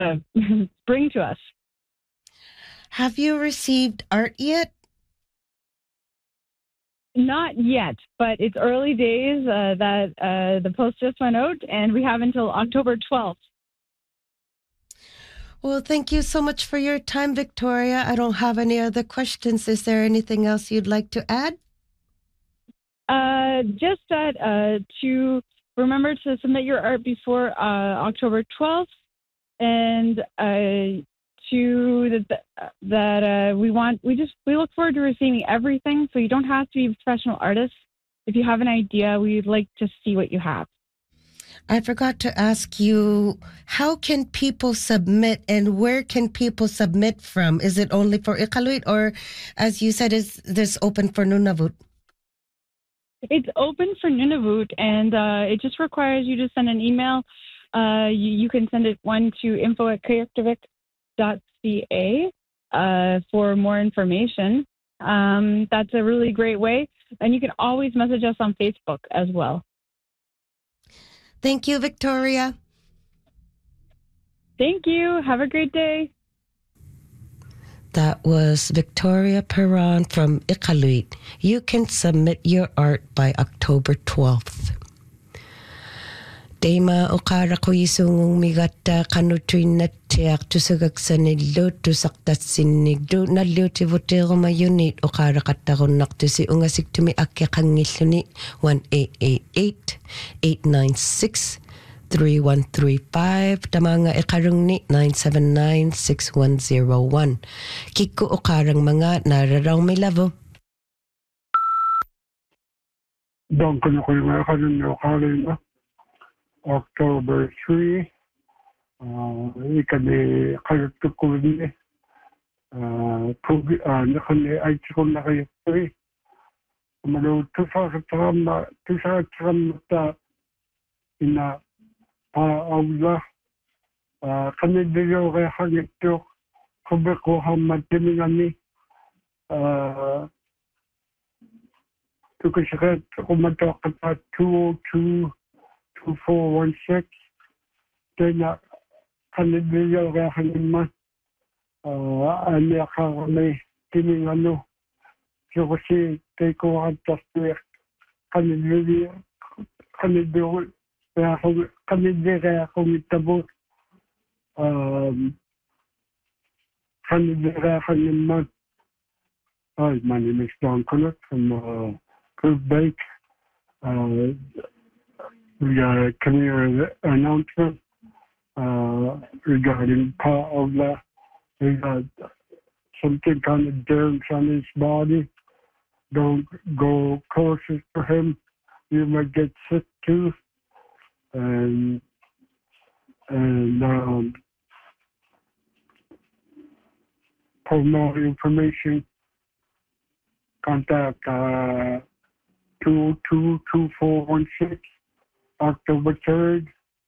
bring to us. Have you received art yet? Not yet, but it's early days that the post just went out, and we have until October 12th. Well, thank you so much for your time, Victoria. I don't have any other questions. Is there anything else you'd like to add? Just that to remember to submit your art before October 12th, and we look forward to receiving everything. So you don't have to be a professional artist. If you have an idea, we'd like to see what you have. I forgot to ask you, how can people submit and where can people submit from? Is it only for Iqaluit or, as you said, is this open for Nunavut? It's open for Nunavut, and it just requires you to send an email. You can send it to info@kayaktivik.ca for more information. That's a really great way. And you can always message us on Facebook as well. Thank you, Victoria. Thank you. Have a great day. That was Victoria Perron from Iqaluit. You can submit your art by October 12th. Dema okara ko isungong migata kanutrin na tiak tusagag sa nilo tusaktat sinigdo na liuti votero mayunit okara kataron naktusi ungasik tumi akya kangiluni 1-888-896-3135 tamanga ikarong ni 979-6101 kiko okarang mga nararaw may lavo. Don't know where I October 3, ikani kalatukulni, nakani ay chikon na kayo 3. Malo tusakatramata ina paawla, kanidyo kaya hangito, kubeko hamatimingani, tukasikat kumatokata 202-2416. Kaya kanidyo kaya hangima, aniya kami timingano. So kasi tayo ko ang taswir kanidyo kaya akong itabo kanidyo kaya hangima. Hi, my name is John Connett from Curve Bake. We got a career announcement regarding Paula. We got something kind of germs on his body. Don't go closest to him. You might get sick too. And for more information, contact 202-2416. October 3rd,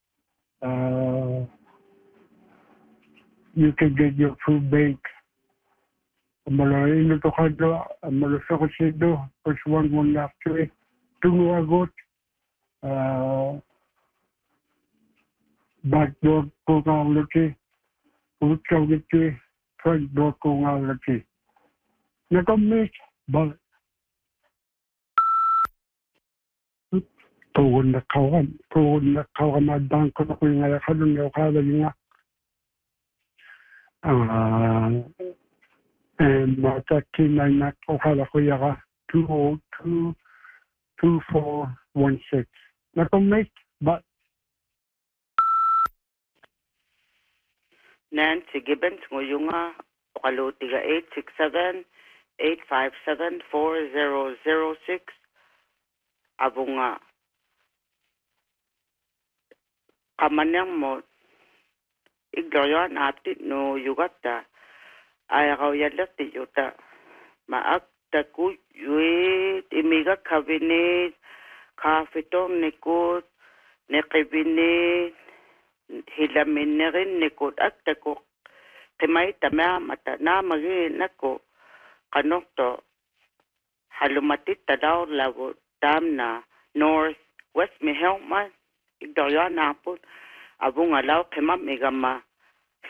you can get your food bake. Malayo to kado, malayo ko sido, first one after tunguagot, backdoor ko ngalaki, utawiti, front door ko ngalaki. Nakamit, but tuon na kawan na dan ko na kuya nga kadon yo kada nga and mata kinay na ko kada kuya ka 202-2416 na comment but Nancy Gibbons nguyong kaluti 867-857-4006 abunga kamanang mo igloyan aptit no yugata ayaw yalak ti yuta maakta ku yuit imiga kabinet kafitong nikot nekibinit hilamin na rin nikot akta ko kimay tama mata na magin ako kanokto halumatit tadaw labo dam na north west mihelman igdoyan apot abung alaw kemam igama